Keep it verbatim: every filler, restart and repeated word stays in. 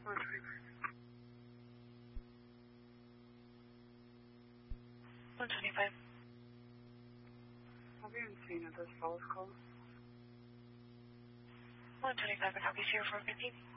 one twenty-five. one twenty-five. I'll be on scene at this false call. one twenty-five, and I'll be here for fifteen.